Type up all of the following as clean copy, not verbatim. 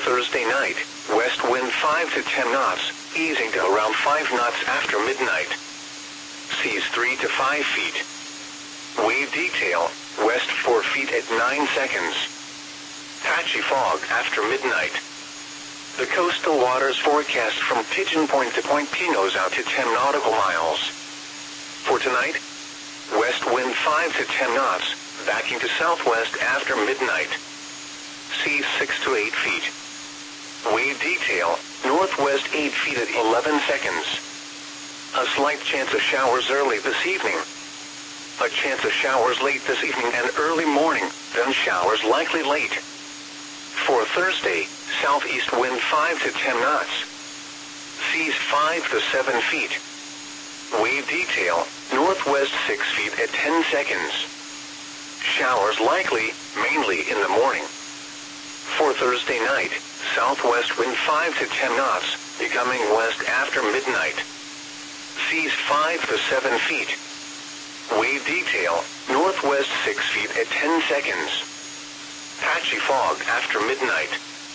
Thursday night, west wind 5 to 10 knots, easing to around 5 knots after midnight. Seas 3 to 5 feet. Wave detail, west 4 feet at 9 seconds. Patchy fog after midnight. The coastal waters forecast from Pigeon Point to Point Pinos out to 10 nautical miles. For tonight, west wind 5 to 10 knots, backing to southwest after midnight. Seas 6 to 8 feet. Wave detail, northwest 8 feet at 11 seconds. A slight chance of showers early this evening. A chance of showers late this evening and early morning, then showers likely late. For Thursday, southeast wind 5 to 10 knots. Seas 5 to 7 feet. Wave detail, northwest 6 feet at 10 seconds. Showers likely, mainly in the morning. For Thursday night, southwest wind 5 to 10 knots, becoming west after midnight. Seas 5 to 7 feet. Wave detail, northwest 6 feet at 10 seconds. Patchy fog after midnight.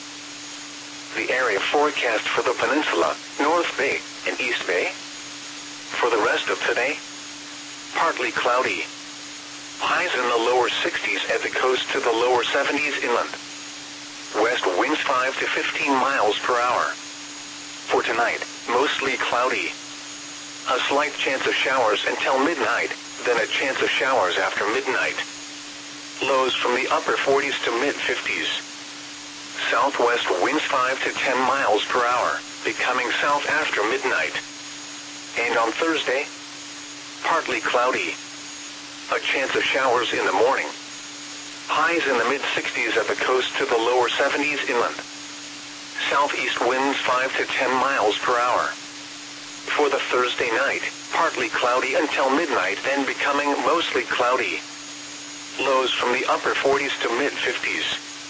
The area forecast for the peninsula, North Bay and East Bay. For the rest of today, partly cloudy. Highs in the lower 60s at the coast to the lower 70s inland. West winds 5 to 15 miles per hour. For tonight, mostly cloudy. A slight chance of showers until midnight, then a chance of showers after midnight. Lows from the upper 40s to mid-50s. Southwest winds 5 to 10 miles per hour, becoming south after midnight. And on Thursday, partly cloudy. A chance of showers in the morning. Highs in the mid-60s at the coast to the lower 70s inland. Southeast winds 5 to 10 miles per hour. For the Thursday night, partly cloudy until midnight, then becoming mostly cloudy. Lows from the upper 40s to mid-50s.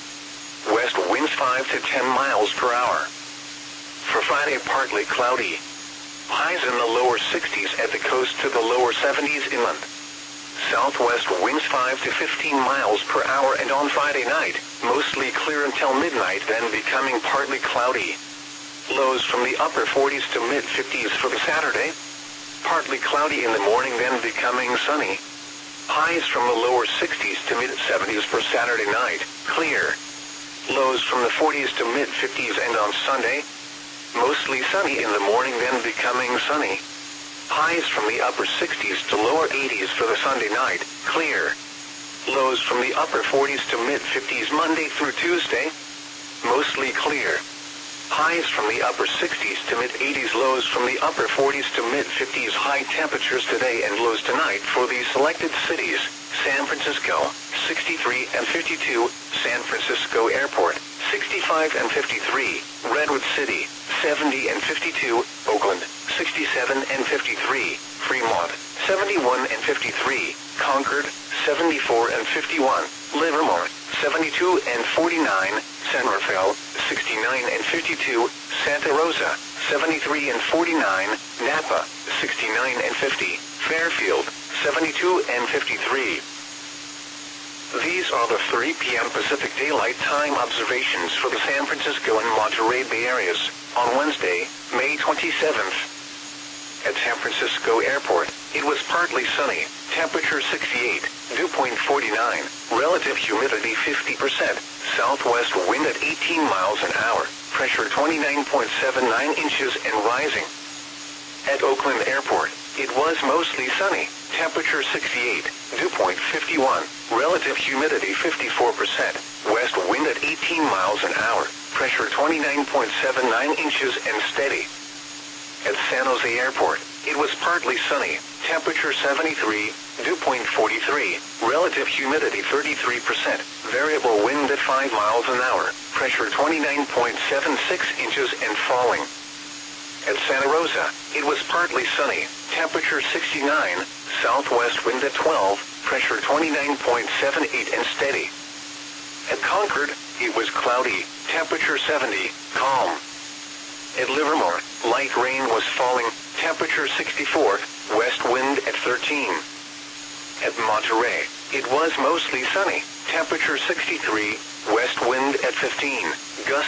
West winds 5 to 10 miles per hour. For Friday, partly cloudy. Highs in the lower 60s at the coast to the lower 70s inland. Southwest winds 5 to 15 miles per hour, and on Friday night, mostly clear until midnight, then becoming partly cloudy. Lows from the upper 40s to mid-50s for the Saturday. Partly cloudy in the morning, then becoming sunny. Highs from the lower 60s to mid-70s for Saturday night, clear. Lows from the 40s to mid-50s, and on Sunday, mostly sunny in the morning, then becoming sunny. Highs from the upper 60s to lower 80s for the Sunday night, clear. Lows from the upper 40s to mid-50s Monday through Tuesday, mostly clear. Highs from the upper 60s to mid-80s, lows from the upper 40s to mid-50s. High temperatures today and lows tonight for these selected cities: San Francisco, 63 and 52, San Francisco Airport, 65 and 53, Redwood City, 70 and 52, Oakland, 67 and 53, Fremont, 71 and 53, Concord, 74 and 51, Livermore, 72 and 49, San Rafael, 69 and 52, Santa Rosa, 73 and 49, Napa, 69 and 50, Fairfield, 72 and 53. These are the 3 p.m. Pacific Daylight Time observations for the San Francisco and Monterey Bay areas on Wednesday, May 27th. At San Francisco Airport, it was partly sunny, temperature 68, dew point 49, relative humidity 50%, southwest wind at 18 miles an hour, pressure 29.79 inches and rising. At Oakland Airport, it was mostly sunny, temperature 68, dew point 51, relative humidity 54%, west wind at 18 miles an hour, pressure 29.79 inches and steady. At San Jose Airport, it was partly sunny, temperature 73, dew point 43, relative humidity 33%, variable wind at 5 miles an hour, pressure 29.76 inches and falling. At Santa Rosa, it was partly sunny, temperature 69, southwest wind at 12, pressure 29.78 and steady. At Concord, it was cloudy, temperature 70, calm. At Livermore, light rain was falling, temperature 64, west wind at 13. At Monterey, it was mostly sunny, temperature 63, west wind at 15, gusts